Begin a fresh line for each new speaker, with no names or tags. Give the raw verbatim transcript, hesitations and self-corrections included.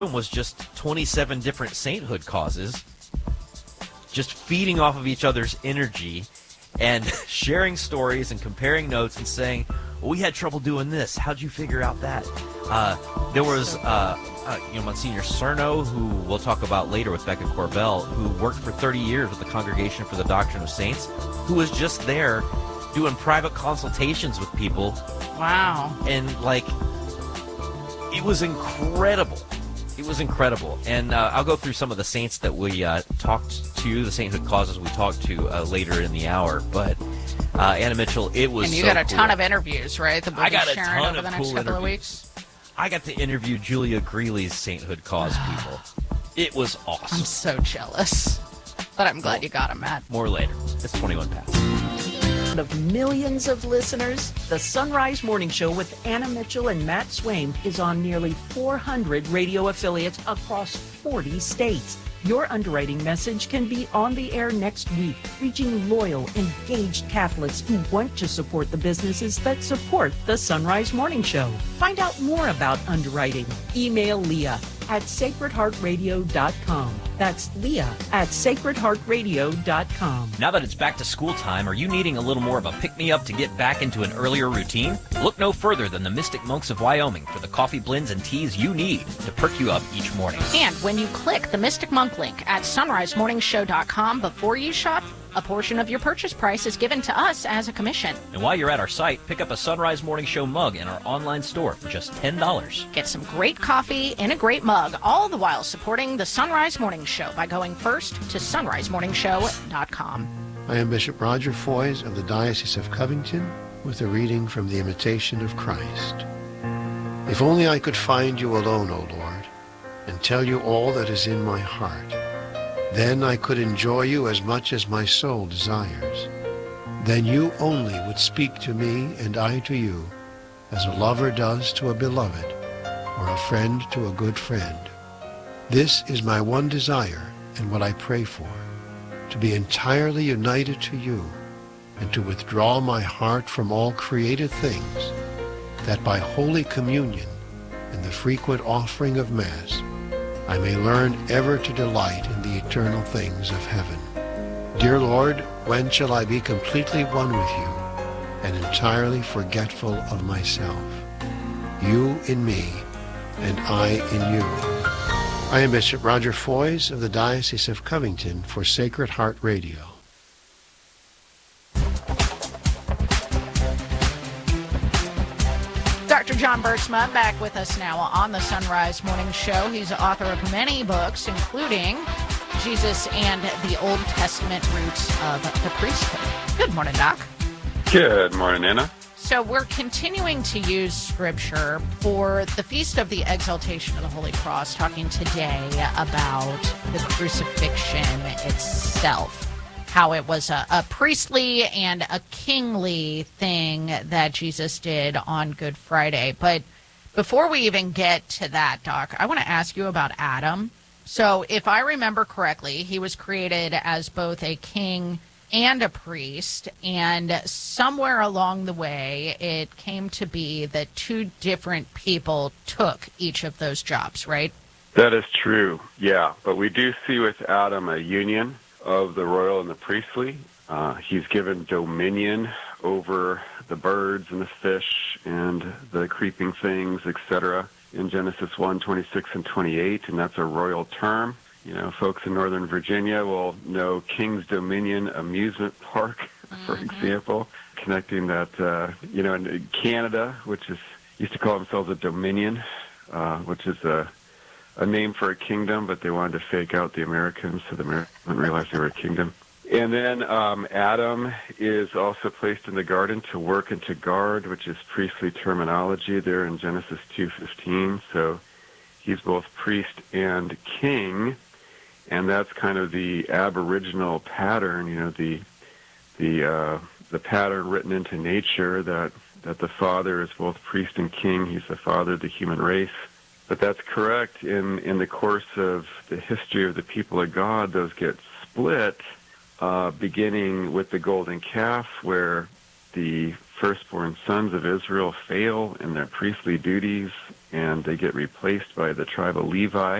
was just twenty-seven different sainthood causes, just feeding off of each other's energy and sharing stories and comparing notes and saying, well, we had trouble doing this. How'd you figure out that? Uh, there was, uh, uh, you know, Monsignor Cerno, who we'll talk about later with Becca Corbell, who worked for thirty years with the Congregation for the Doctrine of Saints, who was just there doing private consultations with people.
Wow.
And, like, it was incredible. It was incredible. And uh, I'll go through some of the saints that we uh, talked to, the sainthood causes we talked to uh, later in the hour. But uh, Anna Mitchell, it was
And you
so
got a
cool.
ton of interviews, right? The
I got a
sharing
ton
over
of
the next
cool
couple
interviews.
of weeks.
I got to interview Julia Greeley's sainthood cause people. It was awesome.
I'm so jealous. But I'm glad
Well,
you got them, Matt.
More later. It's twenty-one past.
Of millions of listeners, the Sunrise Morning Show with Anna Mitchell and Matt Swain is on nearly four hundred radio affiliates across forty states. Your underwriting message can be on the air next week, reaching loyal, engaged Catholics who want to support the businesses that support the Sunrise Morning Show. Find out more about underwriting. Email Leah at sacred heart radio dot com. That's Leah at sacred heart radio dot com.
Now that it's back to school time, are you needing a little more of a pick-me-up to get back into an earlier routine? Look no further than the Mystic Monks of Wyoming for the coffee blends and teas you need to perk you up each morning.
And when you click the Mystic Monk link at sunrise morning show dot com before you shop, a portion of your purchase price is given to us as a commission.
And while you're at our site, pick up a Sunrise Morning Show mug in our online store for just ten dollars.
Get some great coffee in a great mug, all the while supporting the Sunrise Morning Show by going first to sunrise morning show dot com.
I am Bishop Roger Foys of the Diocese of Covington with a reading from the Imitation of Christ. If only I could find you alone, O Lord, and tell you all that is in my heart. Then I could enjoy you as much as my soul desires. Then you only would speak to me and I to you, as a lover does to a beloved, or a friend to a good friend. This is my one desire and what I pray for, to be entirely united to you, and to withdraw my heart from all created things, that by Holy Communion and the frequent offering of Mass, I may learn ever to delight in the eternal things of heaven. Dear Lord, when shall I be completely one with you and entirely forgetful of myself? You in me and I in you. I am Bishop Roger Foys of the Diocese of Covington for Sacred Heart Radio.
Doctor John Bergsma back with us now on the Sunrise Morning Show. He's the author of many books, including Jesus and the Old Testament Roots of the Priesthood. Good morning, Doc.
Good morning, Anna.
So we're continuing to use Scripture for the Feast of the Exaltation of the Holy Cross, talking today about the crucifixion itself. How it was a, a priestly and a kingly thing that Jesus did on Good Friday. But before we even get to that, Doc, I want to ask you about Adam. So if I remember correctly, he was created as both a king and a priest, and somewhere along the way, it came to be that two different people took each of those jobs, right?
That is true, yeah. But we do see with Adam a union of the royal and the priestly. Uh, he's given dominion over the birds and the fish and the creeping things, et cetera, in Genesis one, twenty-six and twenty-eight, and that's a royal term. You know, folks in Northern Virginia will know King's Dominion Amusement Park, for mm-hmm. example, connecting that, uh, you know, in Canada, which is used to call themselves a Dominion, uh, which is a a name for a kingdom, but they wanted to fake out the Americans, so the Americans didn't realize they were a kingdom. And then um, Adam is also placed in the garden to work and to guard, which is priestly terminology there in Genesis two fifteen. So he's both priest and king, and that's kind of the aboriginal pattern, you know, the the uh, the pattern written into nature that that the Father is both priest and king. He's the father of the human race. But that's correct. In in the course of the history of the people of God, those get split, uh, beginning with the golden calf, where the firstborn sons of Israel fail in their priestly duties, and they get replaced by the tribe of Levi.